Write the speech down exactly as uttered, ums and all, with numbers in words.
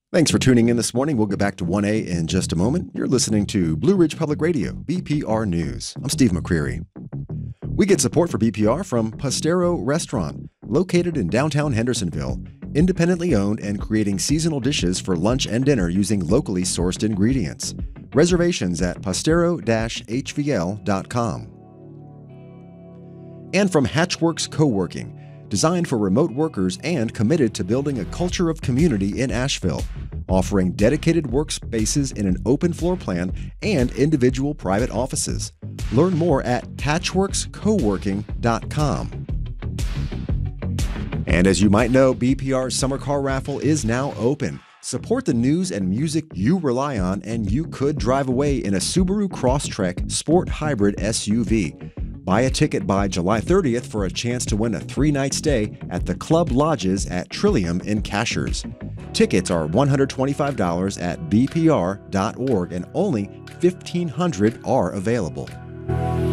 Thanks for tuning in this morning. We'll get back to one A in just a moment. You're listening to Blue Ridge Public Radio, B P R News. I'm Steve McCreary. We get support for B P R from Postero Restaurant, located in downtown Hendersonville, independently owned and creating seasonal dishes for lunch and dinner using locally sourced ingredients. Reservations at postero dash h v l dot com. And from Hatchworks Co-working, designed for remote workers and committed to building a culture of community in Asheville, offering dedicated workspaces in an open floor plan and individual private offices. Learn more at hatchworks co working dot com. And as you might know, B P R's Summer Car Raffle is now open. Support the news and music you rely on, and you could drive away in a Subaru Crosstrek Sport Hybrid S U V. Buy a ticket by July thirtieth for a chance to win a three-night stay at the Club Lodges at Trillium in Cashers. Tickets are one hundred twenty-five dollars at b p r dot org and only fifteen hundred are available.